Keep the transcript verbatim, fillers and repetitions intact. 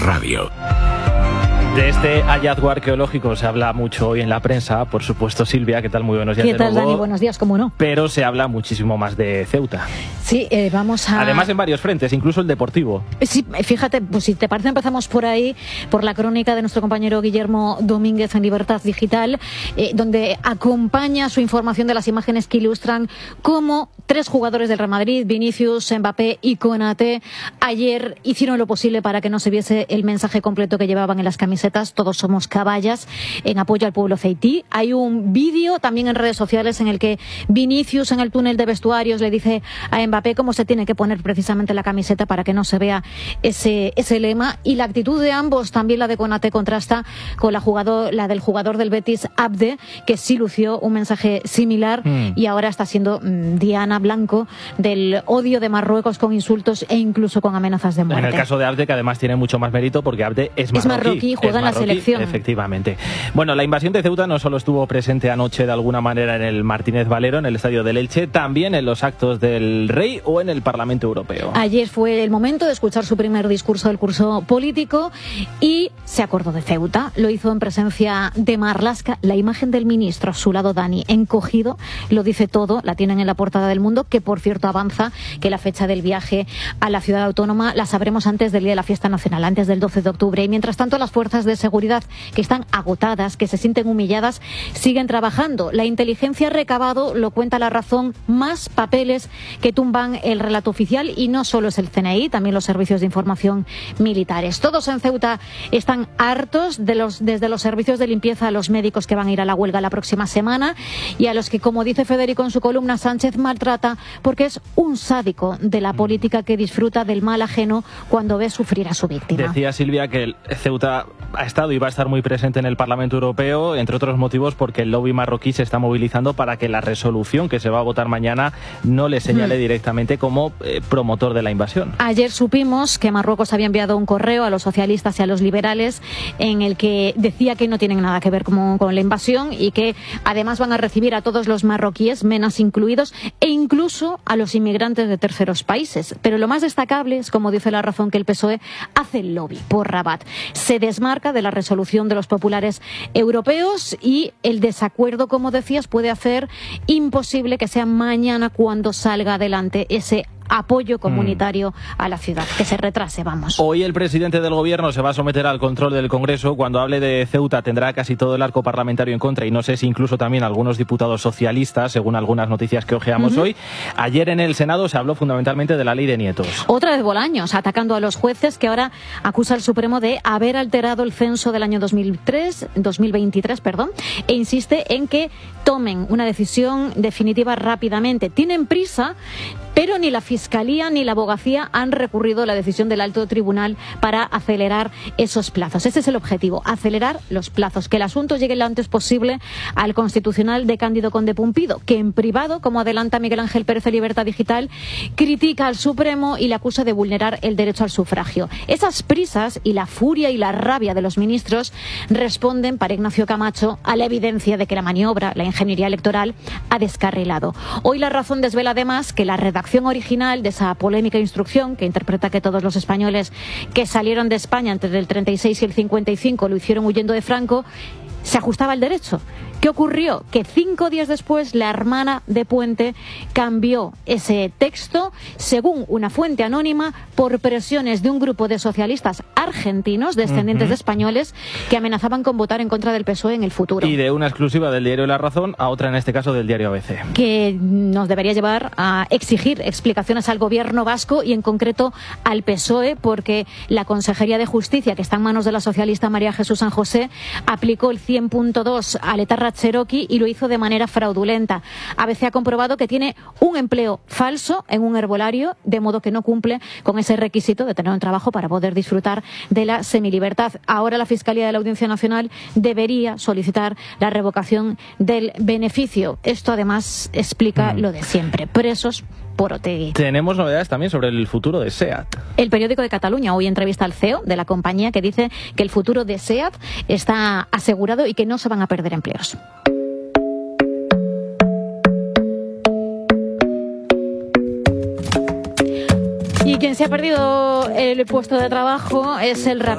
Radio. De este hallazgo arqueológico se habla mucho hoy en la prensa, por supuesto. Silvia, ¿qué tal? Muy buenos días. ¿Qué de tal, nuevo. Dani? Buenos días, ¿cómo no? Pero se habla muchísimo más de Ceuta. Sí, eh, vamos a... Además en varios frentes, incluso el deportivo. Sí, fíjate, pues si te parece empezamos por ahí, por la crónica de nuestro compañero Guillermo Domínguez en Libertad Digital, eh, donde acompaña su información de las imágenes que ilustran cómo tres jugadores del Real Madrid, Vinicius, Mbappé y Konaté, ayer hicieron lo posible para que no se viese el mensaje completo que llevaban en las camisetas. Todos somos caballas, en apoyo al pueblo ceití. Hay un vídeo también en redes sociales en el que Vinicius, en el túnel de vestuarios, le dice a Mbappé cómo se tiene que poner precisamente la camiseta para que no se vea ese, ese lema. Y la actitud de ambos, también la de Konaté, contrasta con la, jugador, la del jugador del Betis, Abde, que sí lució un mensaje similar mm. y ahora está siendo mmm, diana blanco del odio de Marruecos con insultos e incluso con amenazas de muerte. En el caso de Abde, que además tiene mucho más mérito porque Abde es marroquí. Es marroquí, juega en la selección. Efectivamente. Bueno, la invasión de Ceuta no solo estuvo presente anoche de alguna manera en el Martínez Valero, en el estadio del Elche, también en los actos del Rey o en el Parlamento Europeo. Ayer fue el momento de escuchar su primer discurso del curso político y se acordó de Ceuta. Lo hizo en presencia de Marlaska. La imagen del ministro a su lado, Dani, encogido, lo dice todo. La tienen en la portada del Mundo, que por cierto avanza que la fecha del viaje a la ciudad autónoma la sabremos antes del día de la fiesta nacional, antes del doce de octubre. Y mientras tanto, las fuerzas de seguridad, que están agotadas, que se sienten humilladas, siguen trabajando. La inteligencia ha recabado, lo cuenta La Razón, más papeles que tumban el relato oficial, y no solo es el C N I, también los servicios de información militares. Todos en Ceuta están hartos, de los, desde los servicios de limpieza a los médicos que van a ir a la huelga la próxima semana, y a los que, como dice Federico en su columna, Sánchez maltrata porque es un sádico de la política que disfruta del mal ajeno cuando ve sufrir a su víctima. Decía Silvia que el Ceuta ha estado y va a estar muy presente en el Parlamento Europeo, entre otros motivos porque el lobby marroquí se está movilizando para que la resolución que se va a votar mañana no le señale hmm. directamente como eh, promotor de la invasión. Ayer supimos que Marruecos había enviado un correo a los socialistas y a los liberales en el que decía que no tienen nada que ver con, con la invasión y que además van a recibir a todos los marroquíes, menas incluidos, e incluso a los inmigrantes de terceros países. Pero lo más destacable es, como dice La Razón, que el P S O E hace el lobby por Rabat. Se desmarca de la resolución de los populares europeos y el desacuerdo, como decías, puede hacer imposible que sea mañana cuando salga adelante ese apoyo comunitario mm. a la ciudad, que se retrase, vamos. Hoy el presidente del gobierno se va a someter al control del Congreso. Cuando hable de Ceuta tendrá casi todo el arco parlamentario en contra, y no sé si incluso también algunos diputados socialistas, según algunas noticias que ojeamos uh-huh. hoy. Ayer en el Senado se habló fundamentalmente de la ley de nietos. Otra vez Bolaños, atacando a los jueces, que ahora acusa al Supremo de haber alterado el censo del año dos mil tres, dos mil veintitrés, perdón, e insiste en que tomen una decisión definitiva rápidamente. Tienen prisa, pero ni la Fiscalía ni la Abogacía han recurrido a la decisión del alto tribunal para acelerar esos plazos. Ese es el objetivo, acelerar los plazos, que el asunto llegue lo antes posible al Constitucional de Cándido Conde Pumpido, que en privado, como adelanta Miguel Ángel Pérez de Libertad Digital, critica al Supremo y le acusa de vulnerar el derecho al sufragio. Esas prisas y la furia y la rabia de los ministros responden, para Ignacio Camacho, a la evidencia de que la maniobra, la ingeniería electoral, ha descarrilado. Hoy La Razón desvela además que la redacción original de esa polémica instrucción, que interpreta que todos los españoles que salieron de España entre el treinta y seis y el cincuenta y cinco lo hicieron huyendo de Franco, se ajustaba al derecho. ¿Qué ocurrió? Que cinco días después la hermana de Puente cambió ese texto, según una fuente anónima, por presiones de un grupo de socialistas argentinos, descendientes uh-huh. de españoles, que amenazaban con votar en contra del P S O E en el futuro. Y de una exclusiva del diario La Razón a otra, en este caso, del diario A B C. Que nos debería llevar a exigir explicaciones al gobierno vasco y en concreto al P S O E, porque la Consejería de Justicia, que está en manos de la socialista María Jesús San José, aplicó el cien punto dos al etarra Cherokee y lo hizo de manera fraudulenta. A B C ha comprobado que tiene un empleo falso en un herbolario, de modo que no cumple con ese requisito de tener un trabajo para poder disfrutar de la semilibertad. Ahora la Fiscalía de la Audiencia Nacional debería solicitar la revocación del beneficio. Esto además explica mm. lo de siempre. Presos por Otegi. Tenemos novedades también sobre el futuro de SEAT. El periódico de Cataluña hoy entrevista al C E O de la compañía, que dice que el futuro de SEAT está asegurado y que no se van a perder empleos. Y quien se ha perdido el puesto de trabajo es el